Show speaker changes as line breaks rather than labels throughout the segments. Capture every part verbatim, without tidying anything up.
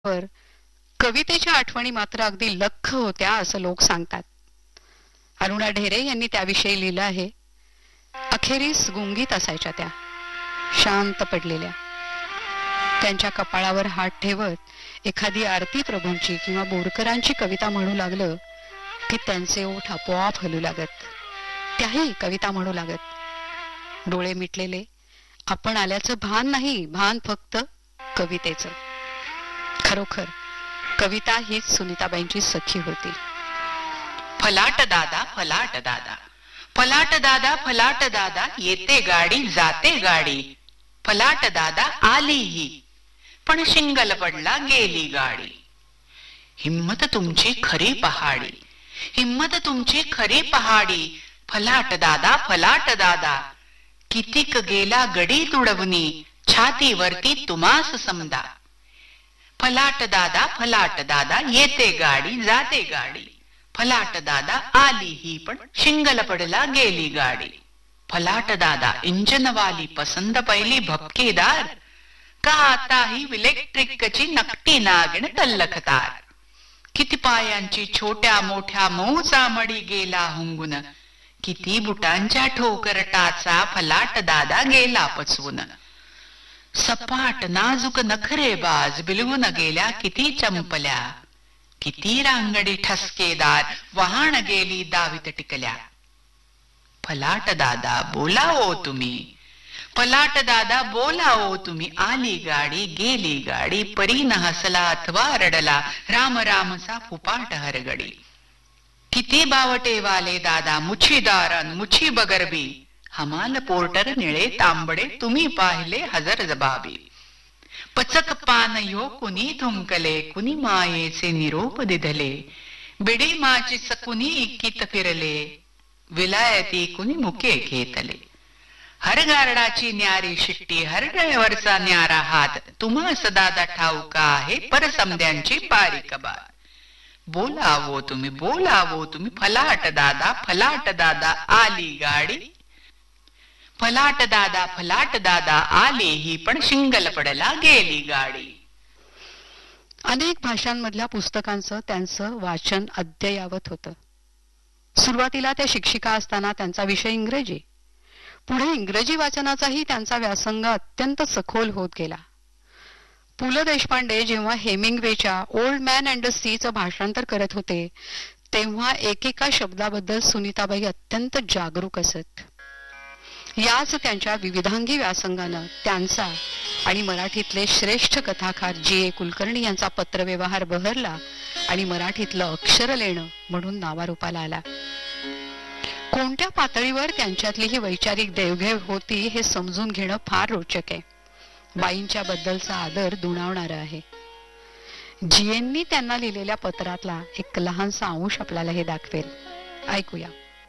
वर कवितेच्या आठवणी मात्र अगदी लख्ख होत्या असं लोक सांगतात. अरुणा ढेरे यांनी त्याविषयी लिहिलं आहे. अखेरीस गुंगीत असायच्या त्या, शांत पडलेल्या. त्यांच्या कपाळावर हात ठेवत एखादी आरती प्रभूंची किंवा बोरकरांची कविता म्हणू लागलं की त्यांचे ओठ आपोआप हलू लागत. त्याही कविता म्हणू लागत. डोळे मिटलेले, आपण आल्याचं भान नाही, भान फक्त कवितेचं. खरोखर कविता हीच सुनीताबाईंची सखी होती.
फलाट दादा फलाट दादा, फलाट दादा फलाट दादा, येते गाडी जाते गाडी. फलाट दादा आली ही, पण शिंगल पडला गेली गाडी. हिम्मत तुमची खरी पहाडी, हिम्मत तुमची खरी पहाडी. फलाट दादा फलाट दादा, कितीक गेला गडी तुडवणी, छातीवरती तुम्हास समदा. फलाट दादा फलाट दादा, येते गाडी जाते गाडी. फलाट दादा आली ही, पण शिंगल पडला गेली गाडी. फलाट दादा इंजनवाली पसंद पहिली भपकेदार, का आता ही इलेक्ट्रिकची नकटी नागिण तल्लखतार. किती पायांची छोट्या मोठ्या मऊ चामडी गेला हुंगून, किती बुटांच्या ठोकरटाचा फलाट दादा गेला पचवून. सपाट नाजूक नखरे बाज बिलवून गेल्या किती चंपल्या, किती रांगडी ठसकेदार वहाण गेली दावीत टिकल्या. फलाट दादा बोला ओ तुम्ही, फलाट दादा बोला ओ तुम्ही. आली गाडी गेली गाडी, परीन हसला अथवा रडला, राम रामचा फुपाट हरगडी. किती बावटे वाले दादा मुछीदारन मुछी बगरबी, हमाल पोर्टर निळे तांबडे तुम्ही पाहिले हजर जबाबी. पचक पान यो कुणी थुंकले, कुणी मायेचे निरोप दिधले. बिडी माचीस कुणी इक्कीत फिरले, विलायती कुणी मुके घेतले. हर गारडाची न्यारी शिट्टी, हर ड्रायव्हरचा न्यारा हात, तुम्हास दादा ठाऊका आहे परसमद्यांची बारीक बात. बोलावो तुम्ही बोलावो तुम्ही, फलाट दादा फलाट दादा, आली गाडी. फलाट दादा फलाट दादा, आली ही, पण शिंगल पडला गेली गाडी.
अनेक भाषांमधल्या पुस्तकांचं त्यांचं वाचन अद्ययावत होतं. सुरुवातीला त्या शिक्षिका असताना त्यांचा विषय इंग्रजी. पुढे इंग्रजी वाचनाचाही त्यांचा व्यासंग अत्यंत सखोल होत गेला. पु ल देशपांडे जेव्हा हेमिंग्वेच्या ओल्ड मॅन अँड द सीचं भाषांतर करत होते, तेव्हा एकेका शब्दाबद्दल सुनीताबाई अत्यंत जागरूक असत. याच त्यांच्या विविधांगी व्यासंगानं त्यांचा आणि मराठीतले श्रेष्ठ कथाकार जी ए कुलकर्णी यांचा पत्रव्यवहार बहरला आणि मराठीतलं अक्षर लेणं म्हणून नावारूपाला आला. कोणत्या पातळीवर त्यांच्यातली ही वैचारिक देवघेव होती हे समजून घेणं फार रोचक आहे. बाईंच्या बद्दलचा आदर दुणावणारा आहे. जीएननी त्यांना लिहिलेल्या पत्रातला एक लहानसा अंश आपल्याला हे दाखवेल. ऐकूया.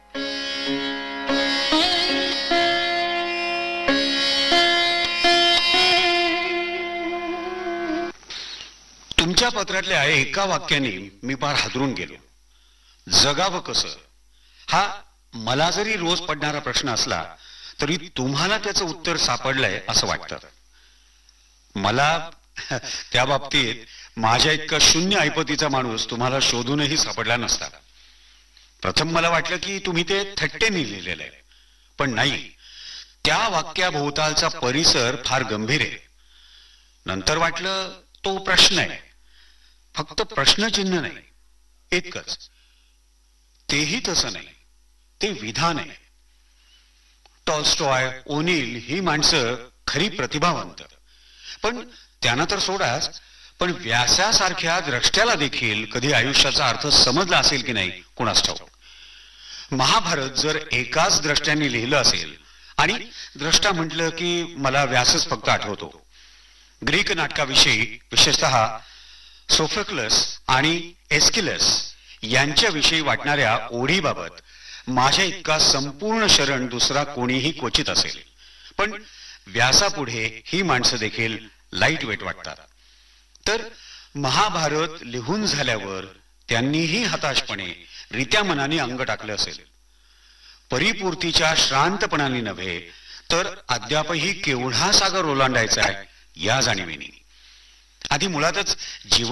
तुमच्या पत्रातल्या एका वाक्याने मी फार हादरून गेलो. जगावं कसं हा मला जरी रोज पडणारा प्रश्न असला तरी तुम्हाला त्याचं उत्तर सापडलंय असं वाटतं. मला त्या बाबतीत माझ्या इतका शून्य ऐपतीचा माणूस तुम्हाला शोधूनही सापडला नसता. प्रथम मला वाटलं की तुम्ही ते थट्टेने लिहिलेलं आहे, पण नाही, त्या वाक्याभोवतालचा परिसर फार गंभीर आहे. नंतर वाटलं तो प्रश्न आहे, फक्त प्रश्नचिन्ह नाही, इतकंच. तेही तसं नाही, ते विधान आहे. टॉल्स्टॉय, ओनिल ही माणसं खरी प्रतिभावंत, पण त्यांना तर सोडाच, पण व्यासासारख्या द्रष्ट्याला देखील कधी आयुष्याचा अर्थ समजला असेल की नाही कुणास ठाऊक. महाभारत जर एकाच द्रष्ट्याने लिहिलं असेल, आणि द्रष्टा म्हटलं की मला व्यासच फक्त आठवतो. ग्रीक नाटकाविषयी विशेषतः सोफोक्लस आणि एस्किलस यांच्याविषयी वाटणाऱ्या ओढीबाबत माझ्या इतका संपूर्ण शरण दुसरा कोणीही क्वचित असेल. पण व्यासापुढे ही माणसं देखील लाईट वेट वाटतात. तर महाभारत लिहून झाल्यावर त्यांनीही हताशपणे रित्या मनाने अंग टाकलं असेल. परिपूर्तीच्या श्रांतपणाने नव्हे तर अद्यापही केवढा सागर ओलांडायचा आहे या जाणीवेने. आधी मुळातच जीवन